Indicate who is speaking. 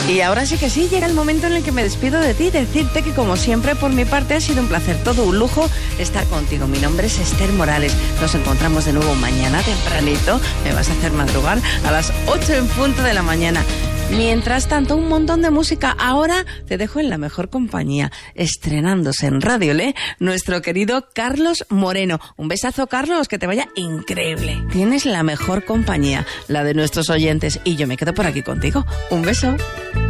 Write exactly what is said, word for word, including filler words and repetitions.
Speaker 1: Y ahora sí que sí, llega el momento en el que me despido de ti, decirte que como siempre por mi parte ha sido un placer, todo un lujo estar contigo. Mi nombre es Esther Morales, nos encontramos de nuevo mañana tempranito, me vas a hacer madrugar a las ocho en punto de la mañana. Mientras tanto, un montón de música. Ahora te dejo en la mejor compañía, estrenándose en Radio Le, nuestro querido Carlos Moreno. Un besazo, Carlos, que te vaya increíble. Tienes la mejor compañía, la de nuestros oyentes, y yo me quedo por aquí contigo. Un beso.